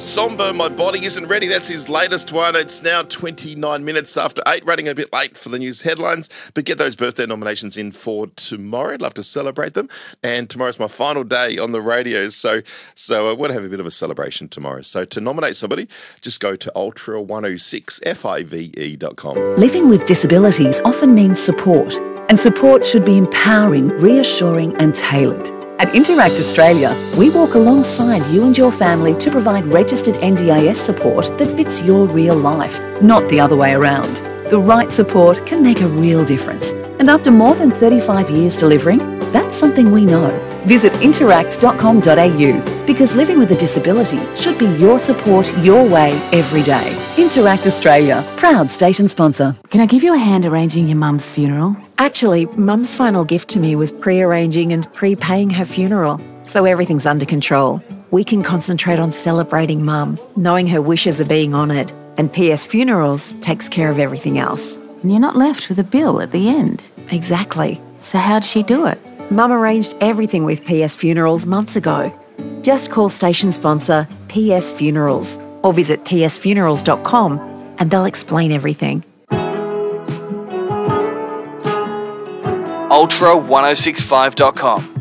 Somber, My Body Isn't Ready. That's his latest one. It's now 29 minutes after 8, running a bit late for the news headlines, but get those birthday nominations in for tomorrow. I'd love to celebrate them. And tomorrow's my final day on the radio, so I want to have a bit of a celebration tomorrow. So to nominate somebody, just go to ultra106five.com. Living with disabilities often means support, and support should be empowering, reassuring and tailored. At Interact Australia, we walk alongside you and your family to provide registered NDIS support that fits your real life, not the other way around. The right support can make a real difference. And after more than 35 years delivering, that's something we know. Visit interact.com.au because living with a disability should be your support your way every day. Interact Australia, proud station sponsor. Can I give you a hand arranging your mum's funeral? Actually, Mum's final gift to me was pre-arranging and prepaying her funeral, so everything's under control. We can concentrate on celebrating Mum, knowing her wishes are being honoured, and PS Funerals takes care of everything else. And you're not left with a bill at the end. Exactly. So how'd she do it? Mum arranged everything with PS Funerals months ago. Just call station sponsor PS Funerals or visit psfunerals.com and they'll explain everything. Ultra1065.com.